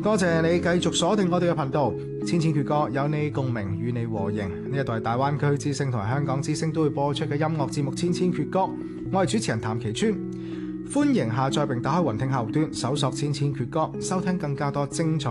多謝你繼續鎖定我哋嘅頻道，千千闕歌有你共鳴，與你和應。呢一度係大灣區之聲同埋香港之聲都會播出嘅音樂節目《千千闕歌》，我係主持人譚其川，歡迎下載並打開雲聽客戶端，搜索《千千闕歌》，收聽更加多精彩